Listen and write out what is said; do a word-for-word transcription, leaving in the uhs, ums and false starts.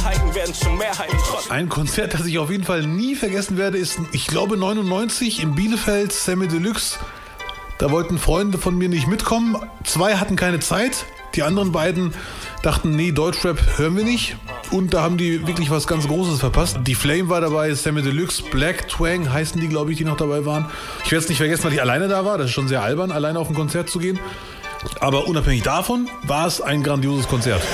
Minderheiten werden zu Mehrheiten. Ein Konzert, das ich auf jeden Fall nie vergessen werde, ist, ich glaube, neunundneunzig in Bielefeld, Samy Deluxe. Da wollten Freunde von mir nicht mitkommen. Zwei hatten keine Zeit. Die anderen beiden dachten, nee, Deutschrap hören wir nicht. Und da haben die wirklich was ganz Großes verpasst. Die Flame war dabei, Samy Deluxe, Black Twang heißen die, glaube ich, die noch dabei waren. Ich werde es nicht vergessen, weil ich alleine da war. Das ist schon sehr albern, alleine auf ein Konzert zu gehen. Aber unabhängig davon war es ein grandioses Konzert.